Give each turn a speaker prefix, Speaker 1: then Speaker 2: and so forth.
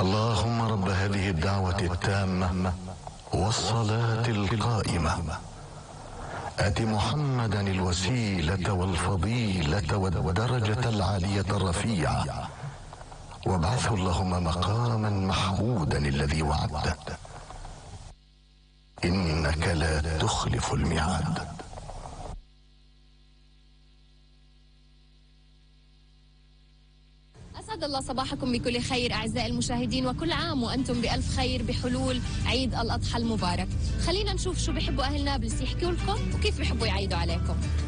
Speaker 1: اللهم رب هذه الدعوة التامة والصلاة القائمة آت محمدا الوسيلة والفضيلة والدرجة العالية الرفيعة وابعثه اللهم مقاما محمودا الذي وعدته إنك لا تخلف الميعاد.
Speaker 2: أسعد الله صباحكم بكل خير أعزائي المشاهدين، وكل عام وأنتم بألف خير بحلول عيد الأضحى المبارك. خلينا نشوف شو بيحبوا أهل نابلس يحكوا لكم وكيف بيحبوا يعيدوا عليكم.